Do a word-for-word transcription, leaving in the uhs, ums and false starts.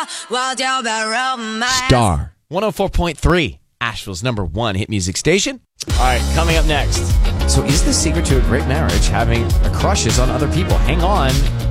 Star one oh four point three, Asheville's number one hit music station. All right, coming up next. So is the secret to a great marriage having crushes on other people? Hang on.